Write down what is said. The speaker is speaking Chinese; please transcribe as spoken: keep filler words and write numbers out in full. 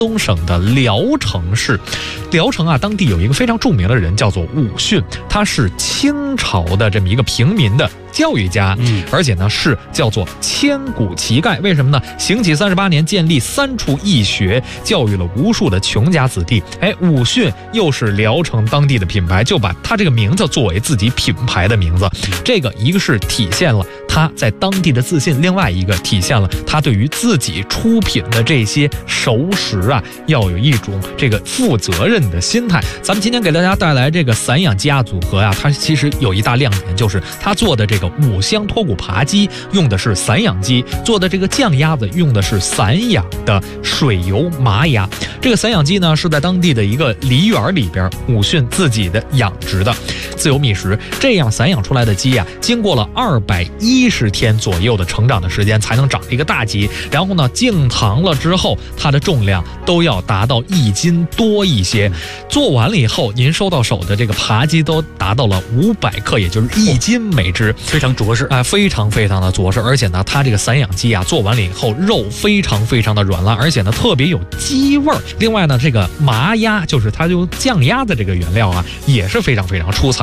东省的聊城市。聊城啊，当地有一个非常著名的人叫做武训，他是清朝的这么一个平民的教育家， 嗯， 而且呢是叫做千古奇盖。为什么呢？行启三十八年，建立三处义学，教育了无数的穷家子弟。哎，武训又是聊城当地的品牌，就把他这个名字作为自己品牌的名字。这个一个是体现了他在当地的自信，另外一个体现了他对于自己出品的这些熟食啊，要有一种这个负责任的心态。咱们今天给大家带来这个散养鸡鸭组合啊，它其实有一大亮点，就是他做的这个五香脱骨扒鸡用的是散养鸡，做的这个酱鸭子用的是散养的水油麻鸭。这个散养鸡呢是在当地的一个梨园里边武训自己的养殖的，自由觅食。这样散养出来的鸡呀、啊，经过了二百一十天左右的成长的时间，才能长一个大鸡。然后呢，静堂了之后，它的重量都要达到一斤多一些。做完了以后，您收到手的这个扒鸡都达到了五百克，也就是一斤每只， 非常着实啊、呃，非常非常的着实。而且呢，它这个散养鸡啊，做完了以后，肉非常非常的软烂，而且呢，特别有鸡味儿。另外呢，这个麻鸭就是它用酱鸭的这个原料啊，也是非常非常出彩。